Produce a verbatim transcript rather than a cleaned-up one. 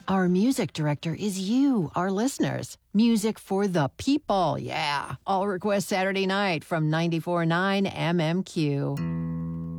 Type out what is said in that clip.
Our music director is you, our listeners. Music for the people, yeah. All Request Saturday night from ninety-four point nine M M Q.